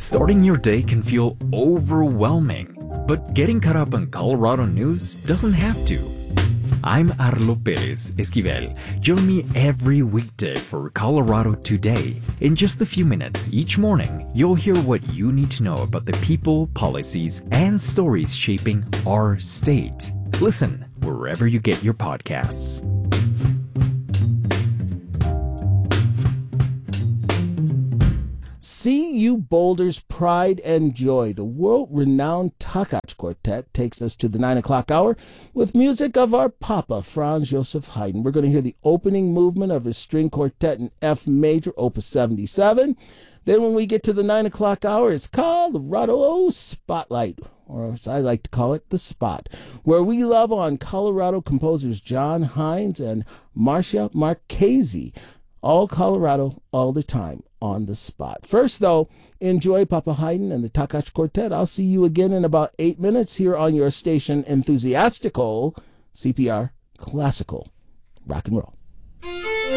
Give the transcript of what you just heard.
Starting your day can feel overwhelming, but getting caught up on Colorado news doesn't have to. I'm Arlo Perez Esquivel. Join me every weekday for Colorado Today. In just a few minutes each morning, you'll hear what you need to know about the people, policies, and stories shaping our state. Listen wherever you get your podcasts. CU Boulder's pride and joy. The world-renowned Takach Quartet takes us to the 9 o'clock hour with music of our Papa, Franz Joseph Haydn. We're going to hear the opening movement of his string quartet in F major, Opus 77. Then when we get to the 9 o'clock hour, it's Colorado Spotlight, or as I like to call it, The Spot, where we love on Colorado composers John Hines and Marcia Marchese. All Colorado, all the time, on the spot. First, though, enjoy Papa Haydn and the Takach Quartet. I'll see you again in about 8 minutes here on your station, Enthusiastical CPR Classical Rock and Roll.